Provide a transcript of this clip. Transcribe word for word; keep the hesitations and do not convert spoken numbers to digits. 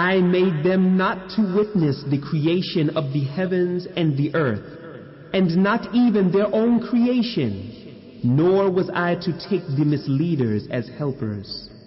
I made them not to witness the creation of the heavens and the earth, and not even their own creation, nor was I to take the misleaders as helpers.